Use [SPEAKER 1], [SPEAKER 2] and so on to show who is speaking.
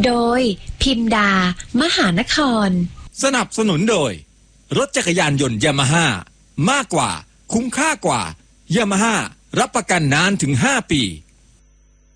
[SPEAKER 1] โดยพิมดามหานคร
[SPEAKER 2] สนับสนุนโดยรถจักรยานยนต์ยามาฮ่ามากกว่าคุ้มค่ากว่ายามาฮ่ารับประกันนานถึง5 ปี